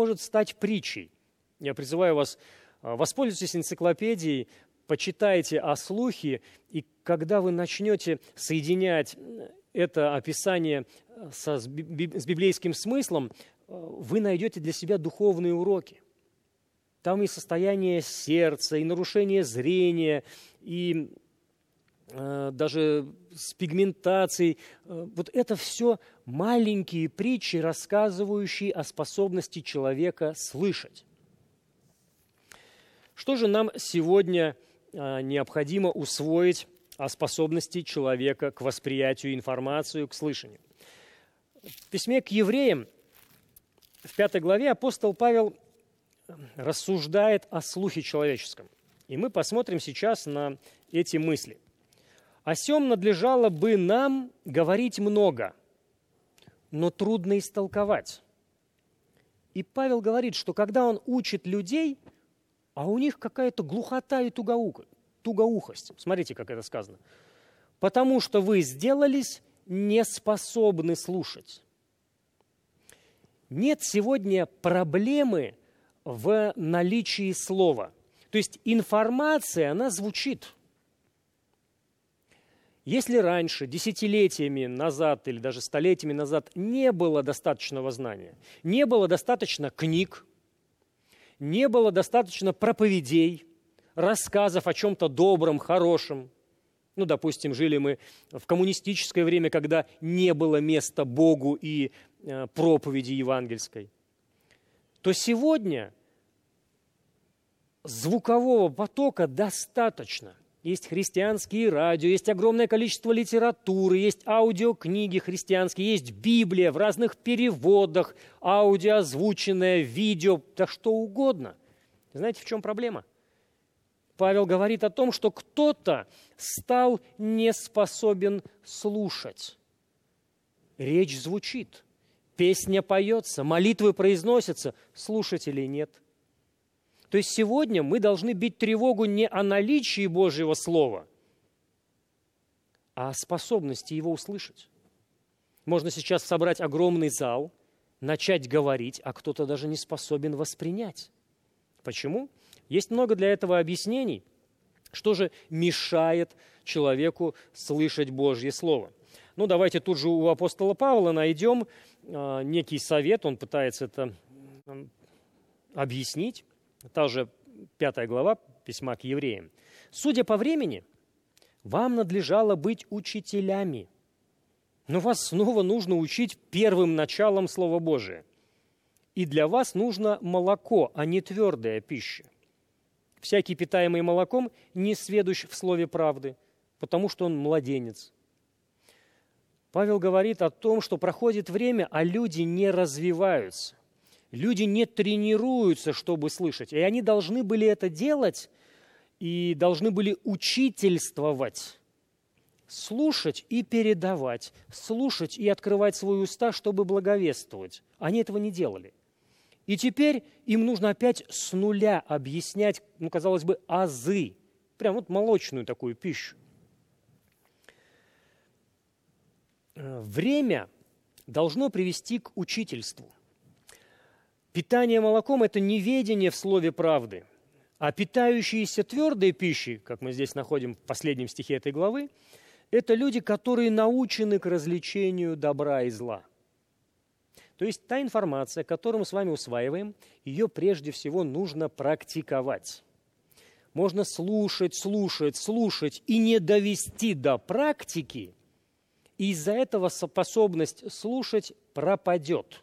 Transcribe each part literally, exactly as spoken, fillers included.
может стать притчей. Я призываю вас, воспользуйтесь энциклопедией, почитайте о слухе, и когда вы начнете соединять это описание со, с библейским смыслом, вы найдете для себя духовные уроки. Там и состояние сердца, и нарушение зрения, и э, даже с пигментацией. Вот это все маленькие притчи, рассказывающие о способности человека слышать. Что же нам сегодня э, необходимо усвоить о способности человека к восприятию информации, к слышанию? В письме к евреям в пятой главе апостол Павел рассуждает о слухе человеческом. И мы посмотрим сейчас на эти мысли. «О сем надлежало бы нам говорить много, но трудно истолковать». И Павел говорит, что когда он учит людей, а у них какая-то глухота и тугоуха, тугоухость. Смотрите, как это сказано. «Потому что вы сделались неспособны слушать». Нет сегодня проблемы в наличии слова. То есть информация, она звучит. Если раньше, десятилетиями назад или даже столетиями назад не было достаточного знания, не было достаточно книг, не было достаточно проповедей, рассказов о чем-то добром, хорошем, ну, допустим, жили мы в коммунистическое время, когда не было места Богу и э, проповеди евангельской, то сегодня звукового потока достаточно. Есть христианские радио, есть огромное количество литературы, есть аудиокниги христианские, есть Библия в разных переводах, аудио озвученное, видео, да что угодно. Знаете, в чем проблема? Павел говорит о том, что кто-то стал не способен слушать. Речь звучит, песня поется, молитвы произносятся, слушателей нет. То есть сегодня мы должны бить тревогу не о наличии Божьего Слова, а о способности его услышать. Можно сейчас собрать огромный зал, начать говорить, а кто-то даже не способен воспринять. Почему? Есть много для этого объяснений. Что же мешает человеку слышать Божье Слово? Ну, давайте тут же у апостола Павла найдем э, некий совет, он пытается это э, объяснить. Та же пятая глава письма к евреям. «Судя по времени, вам надлежало быть учителями, но вас снова нужно учить первым началом Слова Божия. И для вас нужно молоко, а не твердая пища. Всякий, питаемый молоком, не сведущ в слове правды, потому что он младенец». Павел говорит о том, что проходит время, а люди не развиваются. Люди не тренируются, чтобы слышать. И они должны были это делать и должны были учительствовать. Слушать и передавать. Слушать и открывать свои уста, чтобы благовествовать. Они этого не делали. И теперь им нужно опять с нуля объяснять, ну, казалось бы, азы. Прям вот молочную такую пищу. Время должно привести к учительству. Питание молоком – это неведение в слове правды, а питающиеся твердой пищей, как мы здесь находим в последнем стихе этой главы, это люди, которые научены к развлечению добра и зла. То есть та информация, которую мы с вами усваиваем, ее прежде всего нужно практиковать. Можно слушать, слушать, слушать и не довести до практики, и из-за этого способность слушать пропадет.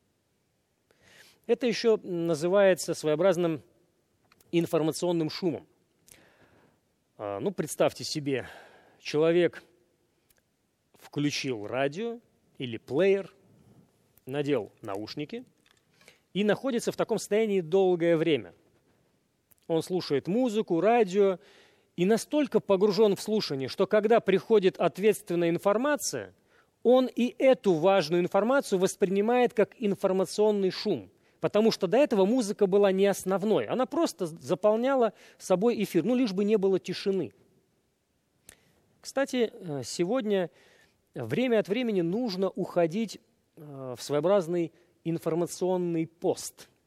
Это еще называется своеобразным информационным шумом. Ну, представьте себе, человек включил радио или плеер, надел наушники и находится в таком состоянии долгое время. Он слушает музыку, радио и настолько погружен в слушание, что когда приходит ответственная информация, он и эту важную информацию воспринимает как информационный шум. Потому что до этого музыка была не основной. Она просто заполняла собой эфир, ну, лишь бы не было тишины. Кстати, сегодня время от времени нужно уходить в своеобразный информационный пост.